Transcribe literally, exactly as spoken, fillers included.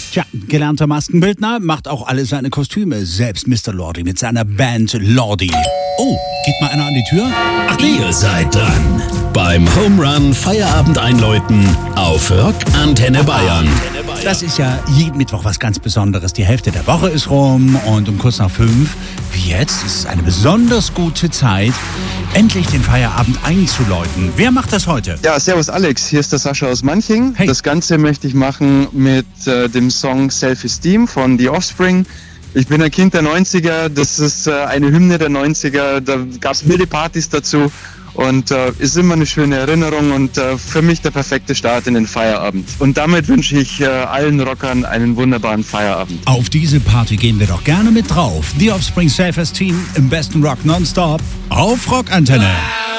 Tja, gelernter Maskenbildner, macht auch alle seine Kostüme. Selbst Mister Lordi mit seiner Band Lordi. Oh, geht mal einer an die Tür? Ach nee. Ihr seid dran beim Home Run Feierabend einläuten auf Rock Antenne Bayern. Das ist ja jeden Mittwoch was ganz Besonderes. Die Hälfte der Woche ist rum und um kurz nach fünf, wie jetzt, ist es eine besonders gute Zeit, endlich den Feierabend einzuläuten. Wer macht das heute? Ja, servus Alex, hier ist der Sascha aus Manching. Hey. Das Ganze möchte ich machen mit äh, dem Song Self-Esteem von The Offspring. Ich bin ein Kind der neunziger, das ist äh, eine Hymne der neunziger, da gab es wilde Partys dazu und äh, ist immer eine schöne Erinnerung und äh, für mich der perfekte Start in den Feierabend. Und damit wünsche ich äh, allen Rockern einen wunderbaren Feierabend. Auf diese Party gehen wir doch gerne mit drauf. The Offspring Self-Esteem im besten Rock nonstop auf Rock Antenne.